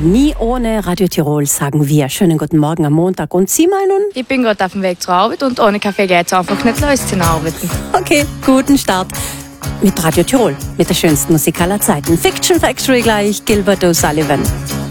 Nie ohne Radio Tirol, sagen wir. Schönen guten Morgen am Montag. Und Sie meinen? Ich bin gerade auf dem Weg zur Arbeit und ohne Kaffee geht es einfach nicht los zu arbeiten. Okay, guten Start. Mit Radio Tirol, mit der schönsten Musik aller Zeiten. Fiction Factory gleich, Gilbert O'Sullivan.